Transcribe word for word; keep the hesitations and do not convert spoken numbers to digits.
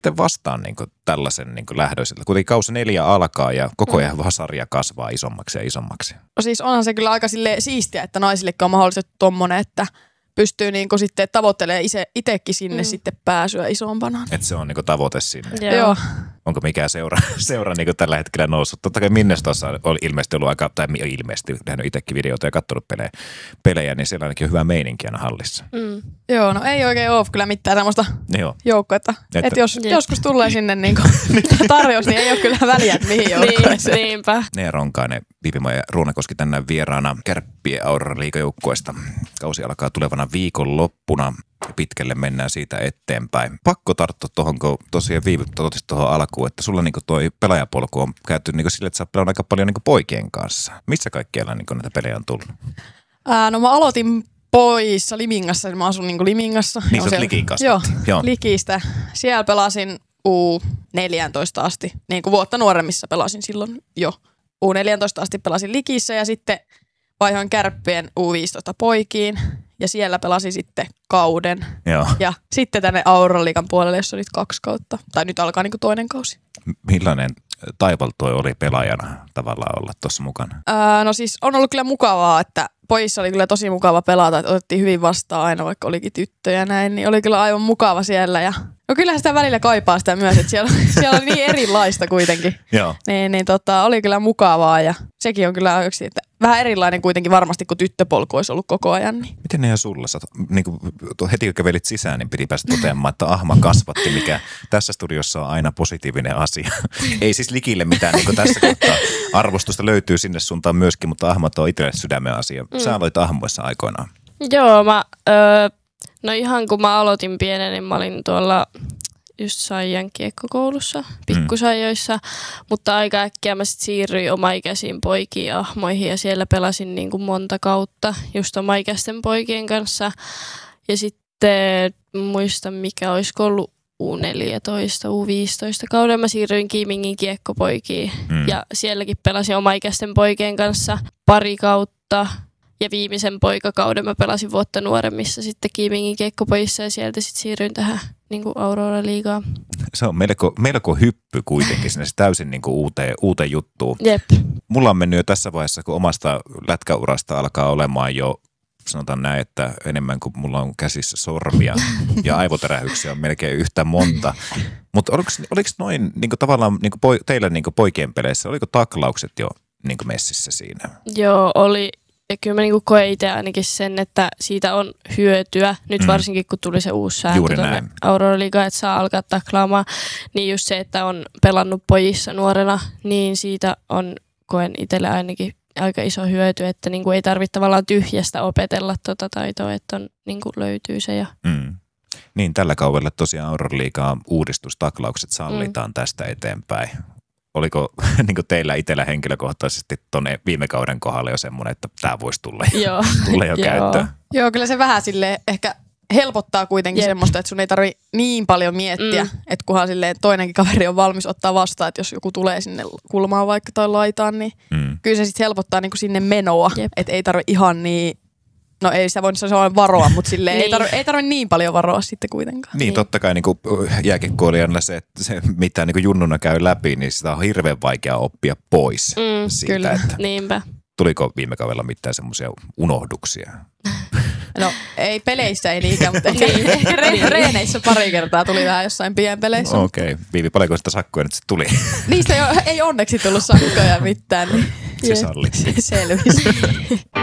sitten vastaan niin kuin tällaisen niin kuin lähdöiseltä? Kuitenkin kausi neljä alkaa ja koko ajan vaan sarja kasvaa isommaksi ja isommaksi. No siis onhan se kyllä aika siistiä, että naisillekin on mahdollistettu tommonen, että pystyy niinku sitten tavoittelemaan itsekin sinne mm. sitten pääsyä isompana. Että se on niinku tavoite sinne. Joo. Joo. Onko mikään seura, seura niinku tällä hetkellä noussut? Totta kai Minnesotassa oli ilmeisesti ollut aika, tai ilmeisesti nähnyt itsekin videoita ja katsonut pelejä, pelejä, niin siellä ainakin on hyvä meininki aina hallissa. Mm. Joo, no ei oikein ole kyllä mitään semmoista joukkoetta. Että et jos Jep. joskus tulee sinne niinku tarjous, niin ei ole kyllä väliä, että mihin joukkoeseen. Niin, niinpä. Nea Ronkainen, Viipima ja Ruunakoski tänään vieraana Kärppien Aurora-liigajoukkueesta. Kausi alkaa tulevana viikonloppuna. Pitkälle mennään siitä eteenpäin. Pakko tarttua tuohon, kun tosiaan Viivi totesi tuohon alkuun, että sulla niinku toi pelaajapolku on käyty niinku sille, että sä oot aika paljon niinku poikien kanssa. Missä kaikkialla niinku näitä pelejä on tullut? Ää, no mä aloitin poissa Limingassa, mä asun niinku Limingassa. Niin sä oot Likin Joo, Joo, Likistä. Siellä pelasin U neljätoista asti, niin kuin vuotta nuoremmissa pelasin silloin jo. U neljätoista asti pelasin Likissä ja sitten vaihoin Kärppien U viisitoista poikiin. Ja siellä pelasin sitten kauden. Joo. Ja sitten tänne Aurora-liigan puolelle, jossa oli kaksi kautta. Tai nyt alkaa niin kuin toinen kausi. Millainen taival toi oli pelaajana tavallaan olla tuossa mukana? Ää, no siis on ollut kyllä mukavaa, että pojissa oli kyllä tosi mukava pelata. Että otettiin hyvin vastaan aina, vaikka olikin tyttöjä ja näin. Niin oli kyllä aivan mukava siellä. Ja no kyllähän sitä välillä kaipaa sitä myös, että siellä, siellä oli niin erilaista kuitenkin. Joo. Niin, niin tota, oli kyllä mukavaa ja sekin on kyllä yksi, että vähän erilainen kuitenkin varmasti, kun tyttöpolku olisi ollut koko ajan. Niin. Miten ne ja sulla? Sä, niin kuin, heti kun kävelit sisään, niin piti päästä toteamaan, että ahma kasvatti, mikä tässä studiossa on aina positiivinen asia. Ei siis Likille mitään niin kuin tässä kohtaa. Arvostusta löytyy sinne suuntaan myöskin, mutta ahmat on itselle sydämen asia. Sä mm. aloit ahmoissa aikoinaan. Joo, mä, öö, no ihan kun mä aloitin pienen, niin mä olin tuolla just Saijan kiekkokoulussa, pikkusaijoissa, mm. mutta aika äkkiä mä sit siirryin omaikäisiin poikiin ja ahmoihin ja siellä pelasin niin kuin monta kautta just omaikäisten poikien kanssa. Ja sitten muistan mikä olisiko ollut U neljätoista, U viisitoista kauden mä siirryin Kiimingin kiekkopoikiin mm. ja sielläkin pelasin omaikäisten poikien kanssa pari kautta. Ja viimeisen poikakauden mä pelasin vuotta nuoremmissa sitten Kiimingin kiekkopojissa ja sieltä sitten siirryin tähän niin kuin Aurora-liigaan. Se on melko, melko hyppy kuitenkin sinne täysin niin kuin uuteen, uuteen juttuun. Jep. Mulla on mennyt jo tässä vaiheessa, kun omasta lätkäurasta alkaa olemaan jo, sanotaan näin, että enemmän kuin mulla on käsissä sormia ja aivotärähyksiä on melkein yhtä monta. Mutta oliko, oliko noin niin kuin tavallaan niin kuin poi, teillä niin kuin poikien peleissä, oliko taklaukset jo niin kuin messissä siinä? Joo, oli. Ja kyllä mä niinku koen itse ainakin sen, että siitä on hyötyä, nyt mm. varsinkin kun tuli se uusi sääntö tuonne Aurora-liigaan, että saa alkaa taklaamaan, niin just se, että on pelannut pojissa nuorena, niin siitä on, koen itselle ainakin aika iso hyöty, että niinku ei tarvitse tavallaan tyhjästä opetella tuota taitoa, että on, niinku löytyy se. Ja... Mm. Niin, tällä kaudella tosiaan Aurora-liigaan uudistustaklaukset sallitaan mm. tästä eteenpäin. Oliko niin kuin teillä itsellä henkilökohtaisesti tuonne viime kauden kohdalla jo semmoinen, että tämä voisi tulla, Joo. tulla jo käyttöön? Joo, kyllä se vähän silleen ehkä helpottaa kuitenkin Jep. semmoista, että sun ei tarvitse niin paljon miettiä, mm. että kunhan silleen toinenkin kaveri on valmis ottaa vastaan, että jos joku tulee sinne kulmaan vaikka tai laitaan, niin mm. kyllä se sitten helpottaa niin kuin sinne menoa, että ei tarvitse ihan niin. No ei sitä voi sanoa varoa, mutta silleen niin. ei tarvitse ei tarvi niin paljon varoa sitten kuitenkaan. Niin, niin. Totta kai niin jääkiekkoilijana se, että se, mitä niin junnuna käy läpi, niin sitä on hirveän vaikea oppia pois mm, siitä. Kyllä, että niinpä. Tuliko viime kaudella mitään semmoisia unohduksia? No ei peleissä ei niinkään, mutta ehkä re- reeneissä pari kertaa tuli vähän jossain pienpeleissä. Okei, okay. Viivi, paljonko sitä sakkoja nyt se tuli? Niistä ei, ei onneksi tullut sakkoja mitään. Niin se sallittiin. Se selvisi.